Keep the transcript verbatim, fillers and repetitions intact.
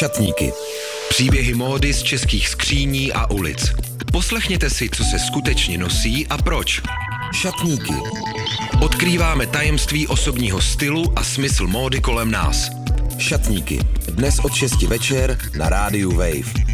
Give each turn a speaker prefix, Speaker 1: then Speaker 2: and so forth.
Speaker 1: Šatníky. Příběhy módy z českých skříní a ulic. Poslechněte si, co se skutečně nosí a proč. Šatníky. Odkrýváme tajemství osobního stylu a smysl módy kolem nás. Šatníky. Dnes od šesti večer na rádiu Wave.